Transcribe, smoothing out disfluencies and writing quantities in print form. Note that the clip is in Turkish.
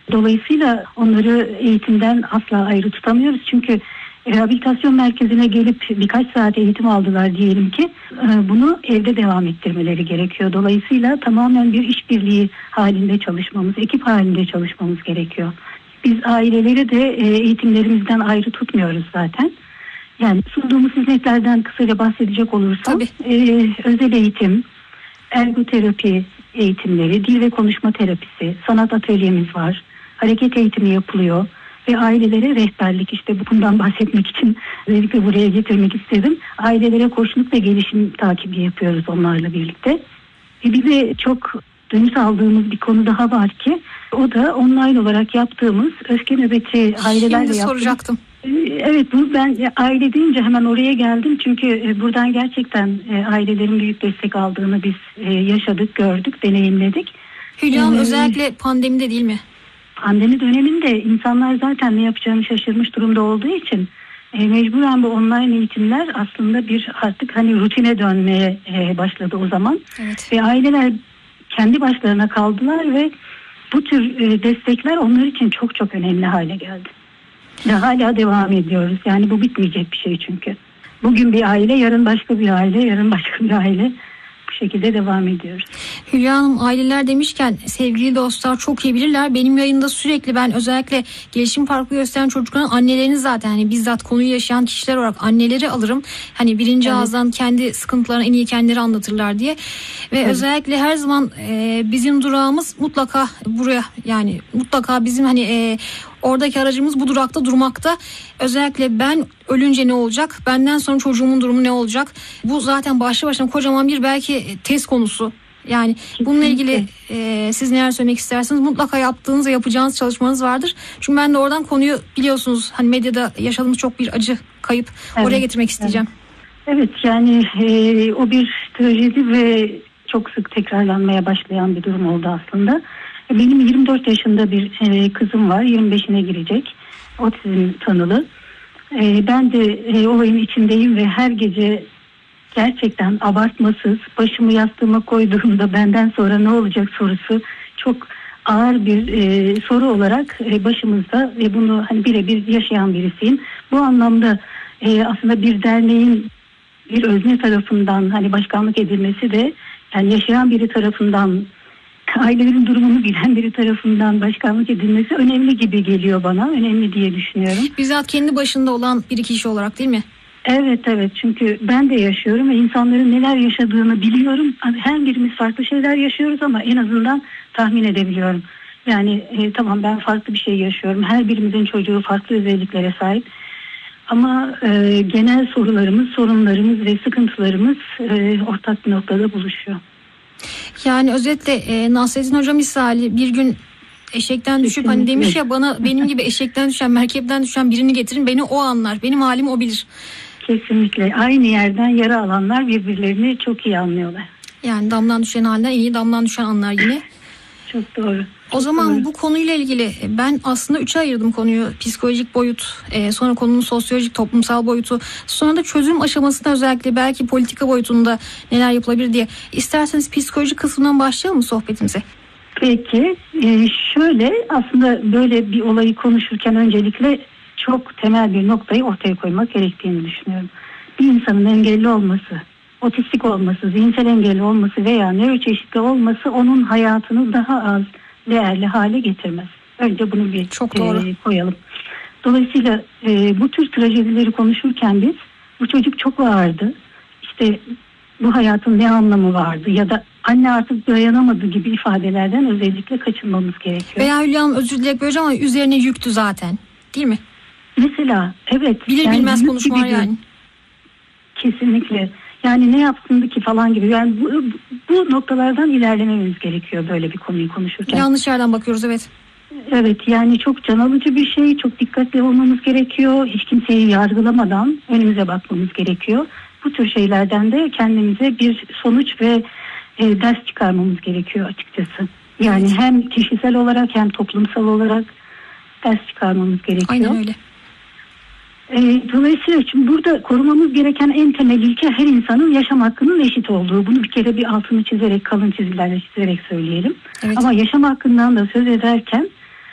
Dolayısıyla onları eğitimden asla ayrı tutamıyoruz. Çünkü rehabilitasyon merkezine gelip birkaç saat eğitim aldılar diyelim ki, bunu evde devam ettirmeleri gerekiyor. Dolayısıyla tamamen bir işbirliği halinde çalışmamız, ekip halinde çalışmamız gerekiyor. Biz aileleri de eğitimlerimizden ayrı tutmuyoruz zaten. Yani sunduğumuz hizmetlerden kısaca bahsedecek olursam, özel eğitim, ergoterapi eğitimleri, dil ve konuşma terapisi, sanat atölyemiz var, hareket eğitimi yapılıyor ve ailelere rehberlik, işte bundan bahsetmek için özellikle buraya getirmek istedim. Ailelere koçluk ve gelişim takibi yapıyoruz onlarla birlikte. Bir de çok dönüş aldığımız bir konu daha var ki, o da online olarak yaptığımız öfke nöbeti ailelerle yaptığımız. Şimdi soracaktım. Evet, ben aile deyince hemen oraya geldim. Çünkü buradan gerçekten ailelerin büyük destek aldığını biz yaşadık, gördük, deneyimledik. Hülya Hanım, özellikle pandemide değil mi? Pandemi döneminde insanlar zaten ne yapacağını şaşırmış durumda olduğu için mecburen bu online eğitimler aslında bir artık hani rutine dönmeye başladı o zaman. Evet. Ve aileler kendi başlarına kaldılar ve bu tür destekler onlar için çok çok önemli hale geldi. Ve hala devam ediyoruz. Yani bu bitmeyecek bir şey çünkü. Bugün bir aile, yarın başka bir aile, yarın başka bir aile. Bu şekilde devam ediyoruz. Hülya Hanım, aileler demişken sevgili dostlar çok iyi bilirler. Benim yayında sürekli ben özellikle gelişim farkı gösteren çocukların annelerini zaten hani bizzat konuyu yaşayan kişiler olarak anneleri alırım. Hani birinci ağızdan kendi sıkıntılarını en iyi kendileri anlatırlar diye. Ve özellikle her zaman bizim durağımız mutlaka buraya, yani mutlaka bizim hani oradaki aracımız bu durakta durmakta. Özellikle ben ölünce ne olacak? Benden sonra çocuğumun durumu ne olacak? Bu zaten başlı başına kocaman bir belki test konusu. Yani bununla ilgili siz neler söylemek istersiniz? Mutlaka yaptığınız ve yapacağınız çalışmanız vardır. Çünkü ben de oradan konuyu biliyorsunuz hani medyada yaşadığımız çok bir acı kayıp, oraya getirmek isteyeceğim. Evet, yani o bir trajedi ve çok sık tekrarlanmaya başlayan bir durum oldu aslında. Benim 24 yaşında bir kızım var, 25'ine girecek, otizm tanılı. Ben de olayın içindeyim ve her gece gerçekten abartmasız başımı yastığıma koyduğumda benden sonra ne olacak sorusu çok ağır bir soru olarak başımızda ve bunu hani birebir yaşayan birisiyim. Bu anlamda aslında bir derneğin bir özne tarafından hani başkanlık edilmesi de yani yaşayan biri tarafından, ailelerin durumunu bilen biri tarafından başkanlık edilmesi önemli gibi geliyor bana. Önemli diye düşünüyorum. Bizzat kendi başında olan bir kişi olarak değil mi? Evet, çünkü ben de yaşıyorum ve insanların neler yaşadığını biliyorum. Her birimiz farklı şeyler yaşıyoruz ama en azından tahmin edebiliyorum. Yani tamam, ben farklı bir şey yaşıyorum. Her birimizin çocuğu farklı özelliklere sahip. Ama genel sorularımız, sorunlarımız ve sıkıntılarımız ortak bir noktada buluşuyor. Yani özetle Nasrettin Hoca misali bir gün eşekten düşüp hani demiş ya, bana benim gibi eşekten düşen, merkepten düşen birini getirin, beni o anlar, benim halimi o bilir. Kesinlikle aynı yerden yara alanlar birbirlerini çok iyi anlıyorlar. Yani damdan düşen halinden en iyi damdan düşen anlar yine. Çok doğru. O zaman bu konuyla ilgili ben aslında 3'e ayırdım konuyu. Psikolojik boyut, sonra konunun sosyolojik, toplumsal boyutu, sonra da çözüm aşamasında özellikle belki politika boyutunda neler yapılabilir diye. İsterseniz psikolojik kısmından başlayalım mı sohbetimize? Peki, şöyle aslında böyle bir olayı konuşurken öncelikle çok temel bir noktayı ortaya koymak gerektiğini düşünüyorum. Bir insanın engelli olması, otistik olması, zihinsel engelli olması veya nöroçeşitli olması onun hayatını daha az değerli hale getirmez. Önce bunu bir koyalım. Dolayısıyla bu tür trajedileri konuşurken biz bu çocuk çok ağırdı, İşte bu hayatın ne anlamı vardı ya da anne artık dayanamadı gibi ifadelerden özellikle kaçınmamız gerekiyor. Veya Hülya Hanım, özür dileyerek böleceğim ama üzerine yüktü zaten, değil mi? Mesela evet. Bilir yani bilmez konuşmalar yani. Kesinlikle. Yani ne yapsındı ki falan gibi. Yani bu noktalardan ilerlememiz gerekiyor böyle bir konuyu konuşurken. Yanlış yerden bakıyoruz, evet. Evet, yani çok can alıcı bir şey. Çok dikkatli olmamız gerekiyor. Hiç kimseyi yargılamadan önümüze bakmamız gerekiyor. Bu tür şeylerden de kendimize bir sonuç ve ders çıkarmamız gerekiyor açıkçası. Yani hem kişisel olarak hem toplumsal olarak ders çıkarmamız gerekiyor. Aynen öyle. Dolayısıyla şimdi burada korumamız gereken en temel ilke her insanın yaşam hakkının eşit olduğu. Bunu bir kere bir altını çizerek, kalın çizgilerle çizerek söyleyelim. Evet. Ama yaşam hakkından da söz ederken